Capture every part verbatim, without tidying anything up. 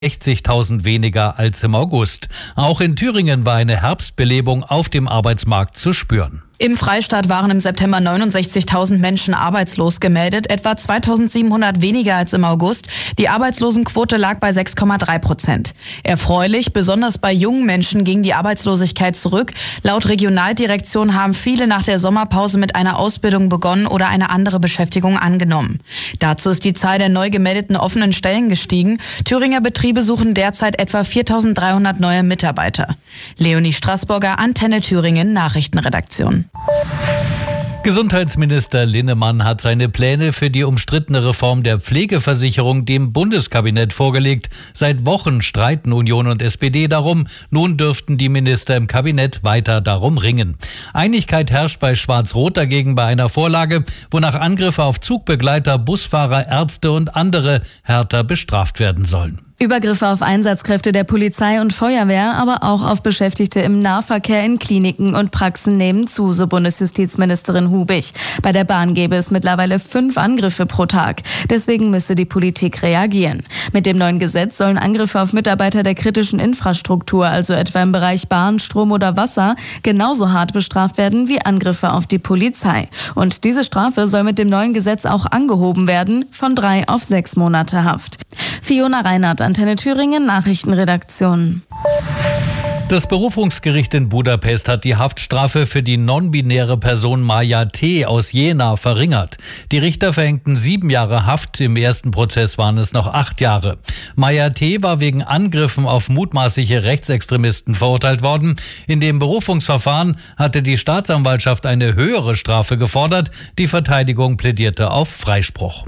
sechzigtausend weniger als im August. Auch in Thüringen war eine Herbstbelebung auf dem Arbeitsmarkt zu spüren. Im Freistaat waren im September neunundsechzigtausend Menschen arbeitslos gemeldet, etwa zweitausendsiebenhundert weniger als im August. Die Arbeitslosenquote lag bei sechs Komma drei Prozent. Erfreulich, besonders bei jungen Menschen ging die Arbeitslosigkeit zurück. Laut Regionaldirektion haben viele nach der Sommerpause mit einer Ausbildung begonnen oder eine andere Beschäftigung angenommen. Dazu ist die Zahl der neu gemeldeten offenen Stellen gestiegen. Thüringer Betriebe suchen derzeit etwa viertausenddreihundert neue Mitarbeiter. Leonie Straßburger, Antenne Thüringen, Nachrichtenredaktion. Gesundheitsminister Linnemann hat seine Pläne für die umstrittene Reform der Pflegeversicherung dem Bundeskabinett vorgelegt. Seit Wochen streiten Union und S P D darum. Nun dürften die Minister im Kabinett weiter darum ringen. Einigkeit herrscht bei Schwarz-Rot dagegen bei einer Vorlage, wonach Angriffe auf Zugbegleiter, Busfahrer, Ärzte und andere härter bestraft werden sollen. Übergriffe auf Einsatzkräfte der Polizei und Feuerwehr, aber auch auf Beschäftigte im Nahverkehr in Kliniken und Praxen nehmen zu, so Bundesjustizministerin Hubig. Bei der Bahn gäbe es mittlerweile fünf Angriffe pro Tag. Deswegen müsse die Politik reagieren. Mit dem neuen Gesetz sollen Angriffe auf Mitarbeiter der kritischen Infrastruktur, also etwa im Bereich Bahn, Strom oder Wasser, genauso hart bestraft werden wie Angriffe auf die Polizei. Und diese Strafe soll mit dem neuen Gesetz auch angehoben werden, von drei auf sechs Monate Haft. Fiona Reinhardt, Antenne Thüringen, Nachrichtenredaktion. Das Berufungsgericht in Budapest hat die Haftstrafe für die non-binäre Person Maja T. aus Jena verringert. Die Richter verhängten sieben Jahre Haft, im ersten Prozess waren es noch acht Jahre. Maja T. war wegen Angriffen auf mutmaßliche Rechtsextremisten verurteilt worden. In dem Berufungsverfahren hatte die Staatsanwaltschaft eine höhere Strafe gefordert. Die Verteidigung plädierte auf Freispruch.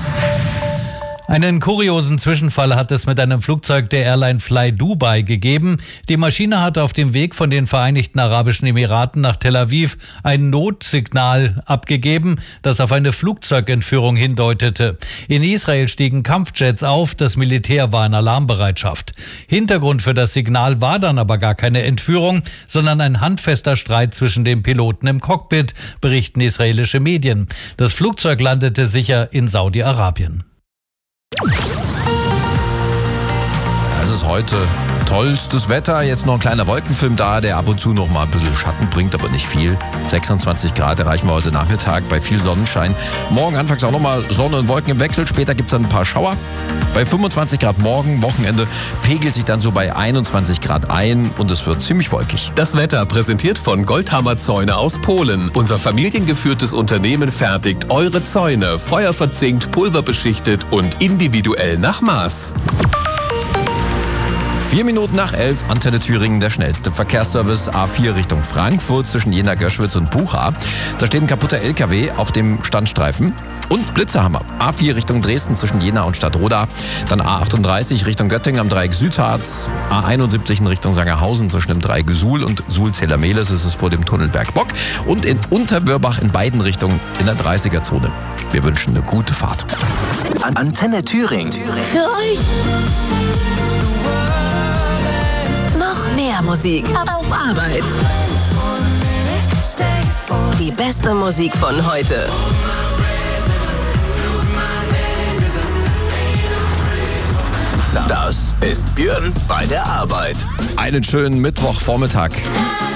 Einen kuriosen Zwischenfall hat es mit einem Flugzeug der Airline Fly Dubai gegeben. Die Maschine hatte auf dem Weg von den Vereinigten Arabischen Emiraten nach Tel Aviv ein Notsignal abgegeben, das auf eine Flugzeugentführung hindeutete. In Israel stiegen Kampfjets auf, das Militär war in Alarmbereitschaft. Hintergrund für das Signal war dann aber gar keine Entführung, sondern ein handfester Streit zwischen den Piloten im Cockpit, berichten israelische Medien. Das Flugzeug landete sicher in Saudi-Arabien. Es ist heute tollstes Wetter. Jetzt noch ein kleiner Wolkenfilm da, der ab und zu noch mal ein bisschen Schatten bringt, aber nicht viel. sechsundzwanzig Grad erreichen wir heute Nachmittag bei viel Sonnenschein. Morgen anfangs auch noch mal Sonne und Wolken im Wechsel. Später gibt es dann ein paar Schauer. Bei fünfundzwanzig Grad morgen, Wochenende, pegelt sich dann so bei einundzwanzig Grad ein und es wird ziemlich wolkig. Das Wetter präsentiert von Goldhammer Zäune aus Polen. Unser familiengeführtes Unternehmen fertigt eure Zäune. Feuerverzinkt, pulverbeschichtet und individuell nach Maß. Vier Minuten nach elf, Antenne Thüringen, der schnellste Verkehrsservice. A vier Richtung Frankfurt zwischen Jena, Göschwitz und Bucha. Da steht ein kaputter L K W auf dem Standstreifen. Und Blitzerhammer. A vier Richtung Dresden zwischen Jena und Stadtroda. Dann A achtunddreißig Richtung Göttingen am Dreieck Südharz. A einundsiebzig in Richtung Sangerhausen zwischen dem Dreieck Suhl und Suhl-Zähler-Mehlis ist es vor dem Tunnel Bergbock. Und in Unterwörbach in beiden Richtungen in der dreißiger-Zone. Wir wünschen eine gute Fahrt. Antenne Thüringen. Für euch noch mehr Musik auf Arbeit. Die beste Musik von heute. Das ist Björn bei der Arbeit. Einen schönen Mittwochvormittag.